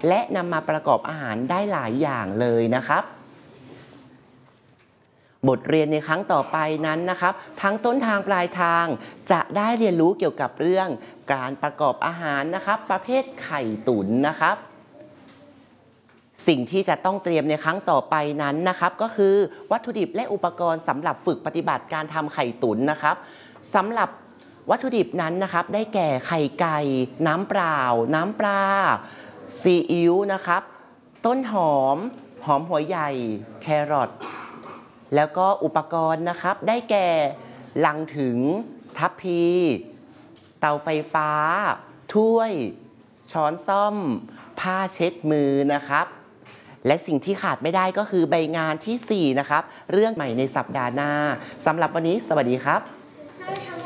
และนำมาประกอบอาหารได้หลายอย่างเลยนะครับบทเรียนในครั้งต่อไปนั้นนะครับทั้งต้นทางปลายทางจะได้เรียนรู้เกี่ยวกับเรื่องการประกอบอาหารนะครับประเภทไข่ตุ๋นนะครับสิ่งที่จะต้องเตรียมในครั้งต่อไปนั้นนะครับก็คือวัตถุดิบและอุปกรณ์สำหรับฝึกปฏิบัติการทำไข่ตุ๋นนะครับสำหรับวัตถุดิบนั้นนะครับได้แก่ไข่ไก่น้ำเปล่าน้ำปลาซีอิ๊วนะครับต้นหอมหัวใหญ่แครอทแล้วก็อุปกรณ์นะครับได้แก่ลังถึงทัพพีเตาไฟฟ้าถ้วยช้อนส้อมผ้าเช็ดมือนะครับและสิ่งที่ขาดไม่ได้ก็คือใบงานที่4นะครับเรื่องใหม่ในสัปดาห์หน้าสำหรับวันนี้สวัสดีครับ